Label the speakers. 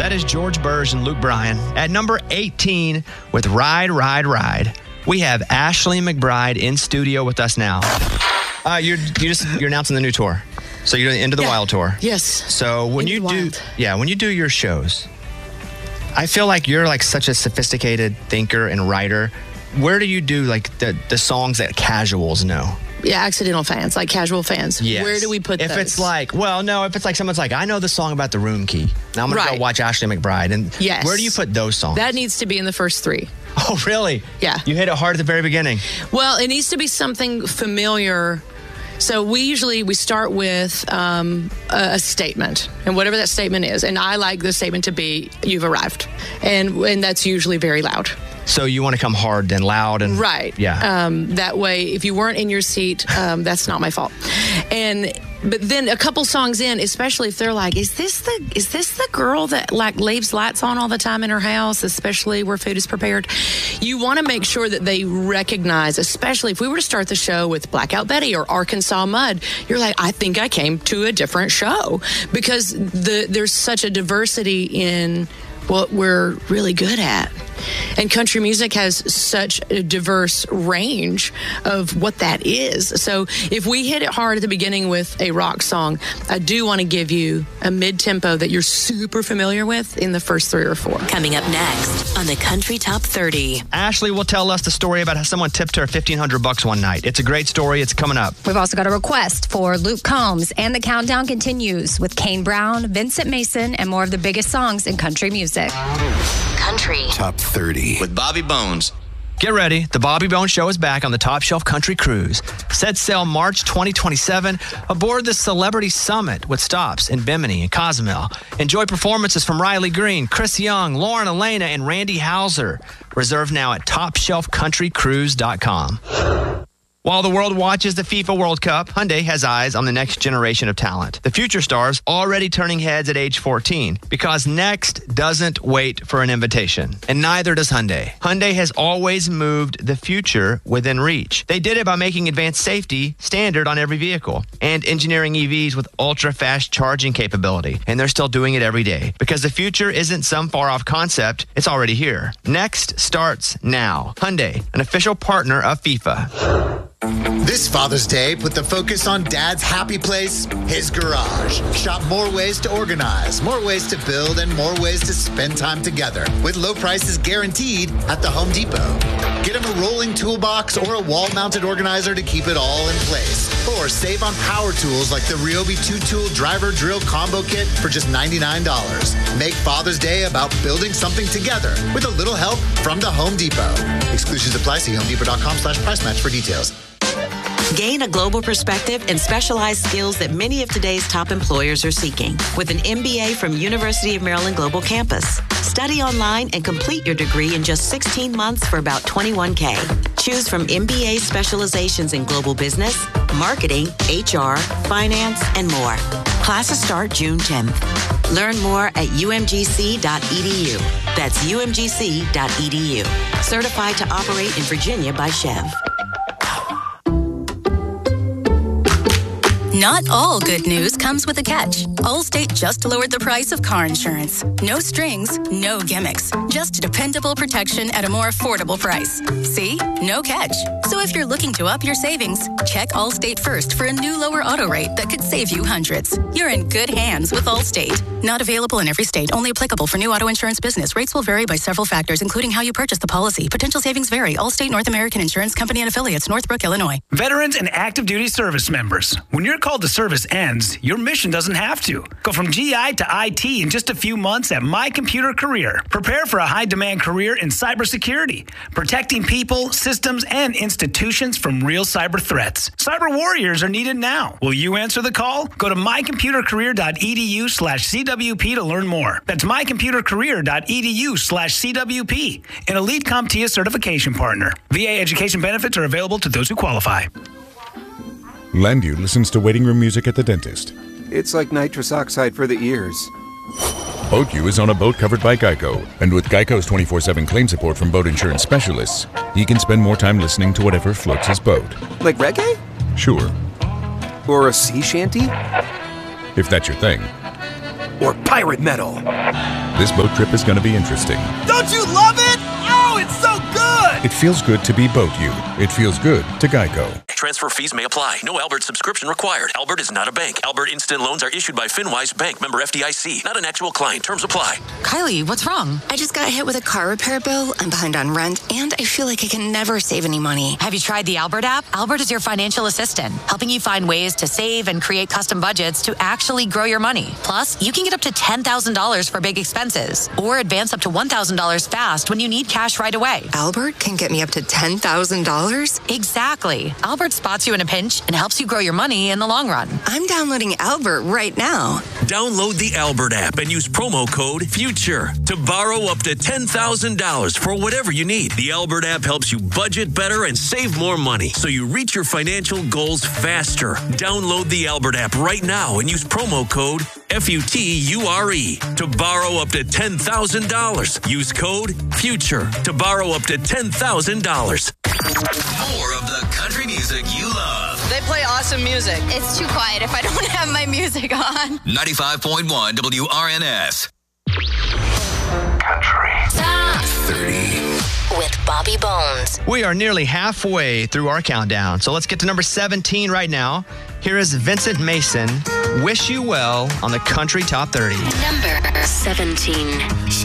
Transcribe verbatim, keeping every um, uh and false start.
Speaker 1: That is George Burge and Luke Bryan. At number eighteen with Ride, Ride, Ride, we have Ashley McBryde in studio with us now. Uh, you're you just you're announcing the new tour, so you're doing the Into the
Speaker 2: yeah.
Speaker 1: Wild tour.
Speaker 2: Yes.
Speaker 1: So when
Speaker 2: Into
Speaker 1: you
Speaker 2: the
Speaker 1: do,
Speaker 2: Wild.
Speaker 1: yeah, when you do your shows, I feel like you're like such a sophisticated thinker and writer. Where do you do like the the songs that casuals know?
Speaker 2: Yeah, accidental fans, like casual fans.
Speaker 1: Yes.
Speaker 2: Where do we put
Speaker 1: if
Speaker 2: those?
Speaker 1: it's like, well, no, if it's like someone's like, I know the song about the room key. Now I'm going to
Speaker 2: Right.
Speaker 1: go watch Ashley McBryde. And
Speaker 2: Yes.
Speaker 1: where do you put those songs?
Speaker 2: That needs to be in the first three.
Speaker 1: Oh, really?
Speaker 2: Yeah.
Speaker 1: You hit it hard at the very beginning.
Speaker 2: Well, it needs to be something familiar. So we usually, we start with um, a, a statement, and whatever that statement is. And I like the statement to be, you've arrived. And, and that's usually very loud.
Speaker 1: So you want to come hard and loud and
Speaker 2: Right.
Speaker 1: Yeah.
Speaker 2: Um, that way, if you weren't in your seat, um, that's not my fault. And but then a couple songs in, especially if they're like, "Is this the is this the girl that like leaves lights on all the time in her house, especially where food is prepared?" You want to make sure that they recognize, especially if we were to start the show with Blackout Betty or Arkansas Mud. You're like, I think I came to a different show because the there's such a diversity in what we're really good at. And country music has such a diverse range of what that is. So if we hit it hard at the beginning with a rock song, I do want to give you a mid-tempo that you're super familiar with in the first three or four.
Speaker 3: Coming up next on the Country Top thirty.
Speaker 1: Ashley will tell us the story about how someone tipped her fifteen hundred bucks one night. It's a great story. It's coming up.
Speaker 4: We've also got a request for Luke Combs, and the countdown continues with Kane Brown, Vincent Mason, and more of the biggest songs in country music.
Speaker 3: Country
Speaker 5: Top thirty
Speaker 6: with Bobby Bones.
Speaker 1: Get ready. The Bobby Bones Show is back on the Top Shelf Country Cruise. Set sail March twenty twenty-seven aboard the Celebrity Summit with stops in Bimini and Cozumel. Enjoy performances from Riley Green, Chris Young, Lauren Elena, and Randy Hauser. Reserve now at top shelf country cruise dot com. While the world watches the FIFA World Cup, Hyundai has eyes on the next generation of talent. The future stars already turning heads at age fourteen because next doesn't wait for an invitation. And neither does Hyundai. Hyundai has always moved the future within reach. They did it by making advanced safety standard on every vehicle and engineering E Vs with ultra-fast charging capability. And they're still doing it every day because the future isn't some far-off concept. It's already here. Next starts now. Hyundai, an official partner of FIFA.
Speaker 7: This Father's Day, put the focus on Dad's happy place, his garage. Shop more ways to organize, more ways to build, and more ways to spend time together with low prices guaranteed at the Home Depot. Get him a rolling toolbox or a wall-mounted organizer to keep it all in place. Or save on power tools like the Ryobi two-tool driver drill combo kit for just ninety-nine dollars. Make Father's Day about building something together with a little help from the Home Depot. Exclusions apply. See homedepot.com slash price match for details.
Speaker 3: Gain a global perspective and specialized skills that many of today's top employers are seeking with an M B A from University of Maryland Global Campus. Study online and complete your degree in just sixteen months for about twenty-one K. Choose from M B A specializations in global business, marketing, H R, finance, and more. Classes start June tenth. Learn more at U M G C dot E D U. That's U M G C dot E D U. Certified to operate in Virginia by Chev.
Speaker 8: Not all good news comes with a catch. Allstate just lowered the price of car insurance. No strings, no gimmicks. Just dependable protection at a more affordable price. See? No catch. So if you're looking to up your savings, check Allstate first for a new lower auto rate that could save you hundreds. You're in good hands with Allstate. Not available in every state. Only applicable for new auto insurance business. Rates will vary by several factors, including how you purchase the policy. Potential savings vary. Allstate North American Insurance Company and Affiliates, Northbrook, Illinois.
Speaker 9: Veterans and active duty service members. When your call to service ends, your mission doesn't have to. Go from G I to I T in just a few months at My Computer Career. Prepare for a high-demand career in cybersecurity, protecting people, systems, and institutions from real cyber threats. Cyber warriors are needed now. Will you answer the call? Go to my computer career dot e d u slash C W P to learn more. That's my computer career dot e d u slash C W P, an Elite CompTIA certification partner. V A education benefits are available to those who qualify.
Speaker 10: Landu listens to waiting room music at the dentist.
Speaker 11: It's like nitrous oxide for the ears.
Speaker 10: Boatju is on a boat covered by Geico, and with Geico's twenty-four seven claim support from boat insurance specialists, he can spend more time listening to whatever floats his boat.
Speaker 11: Like reggae?
Speaker 10: Sure.
Speaker 11: Or a sea shanty?
Speaker 10: If that's your thing.
Speaker 11: Or pirate metal?
Speaker 10: This boat trip is going to be interesting.
Speaker 5: Don't you love it? Oh, it's so good!
Speaker 10: It feels good to be Boat You. It feels good to Geico.
Speaker 6: Transfer fees may apply. No Albert subscription required. Albert is not a bank. Albert Instant Loans are issued by FinWise Bank, member F D I C. Not an actual client. Terms apply.
Speaker 12: Kylie, what's wrong? I just got hit with a car repair bill. I'm behind on rent, and I feel like I can never save any money.
Speaker 13: Have you tried the Albert app? Albert is your financial assistant, helping you find ways to save and create custom budgets to actually grow your money. Plus, you can get up to ten thousand dollars for big expenses, or advance up to one thousand dollars fast when you need cash right away.
Speaker 12: Albert can get me up to ten thousand dollars?
Speaker 13: Exactly. Albert spots you in a pinch and helps you grow your money in the long run.
Speaker 12: I'm downloading Albert right now.
Speaker 6: Download the Albert app and use promo code FUTURE to borrow up to ten thousand dollars for whatever you need. The Albert app helps you budget better and save more money so you reach your financial goals faster. Download the Albert app right now and use promo code FUTURE to borrow up to ten thousand dollars. Use code FUTURE to borrow up to ten thousand dollars.
Speaker 14: More of the country music you love.
Speaker 15: They play awesome music.
Speaker 16: It's too quiet if I don't have my music on.
Speaker 14: ninety-five point one W R N S.
Speaker 17: Country.
Speaker 14: Top thirty.
Speaker 17: With Bobby Bones.
Speaker 1: We are nearly halfway through our countdown, so let's get to number seventeen right now. Here is Vincent Mason, Wish You Well on the Country Top thirty.
Speaker 17: Number seventeen.